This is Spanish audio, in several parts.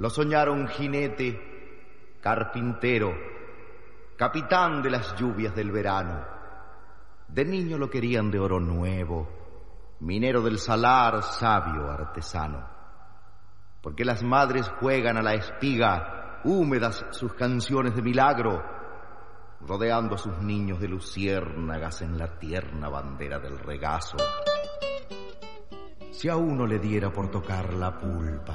Lo soñaron jinete, carpintero, capitán de las lluvias del verano. De niño lo querían de oro nuevo, minero del salar, sabio artesano. Porque las madres juegan a la espiga, húmedas sus canciones de milagro, rodeando a sus niños de luciérnagas en la tierna bandera del regazo. Si a uno le diera por tocar la pulpa,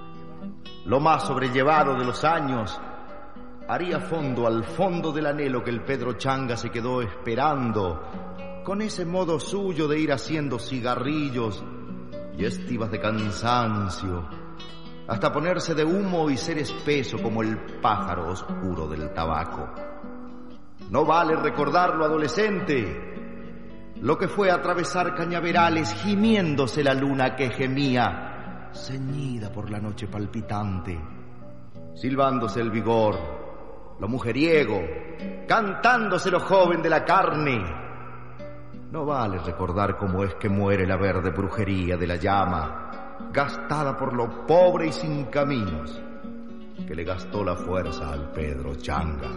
lo más sobrellevado de los años, haría fondo al fondo del anhelo que el Pedro Changa se quedó esperando, con ese modo suyo de ir haciendo cigarrillos y estivas de cansancio, hasta ponerse de humo y ser espeso como el pájaro oscuro del tabaco. No vale recordarlo, adolescente, lo que fue atravesar cañaverales gimiéndose la luna que gemía, ceñida por la noche palpitante, silbándose el vigor, lo mujeriego, cantándose lo joven de la carne. No vale recordar cómo es que muere la verde brujería de la llama, gastada por lo pobre y sin caminos, que le gastó la fuerza al Pedro Changa.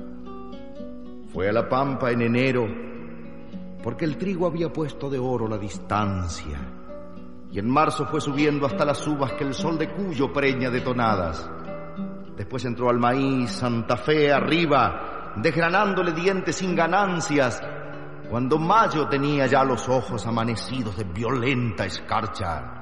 Fue a la pampa en enero, porque el trigo había puesto de oro la distancia, y en marzo fue subiendo hasta las uvas que el sol de Cuyo preña detonadas. Después entró al maíz, Santa Fe arriba, desgranándole dientes sin ganancias, cuando mayo tenía ya los ojos amanecidos de violenta escarcha.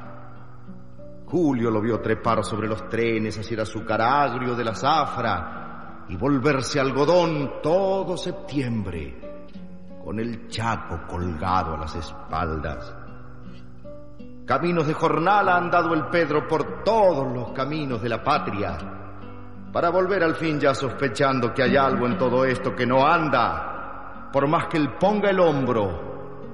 Julio lo vio trepar sobre los trenes hacia el azúcar agrio de la zafra y volverse algodón todo septiembre, con el Chaco colgado a las espaldas. Caminos de jornal ha andado el Pedro por todos los caminos de la patria, para volver al fin ya sospechando que hay algo en todo esto que no anda, por más que él ponga el hombro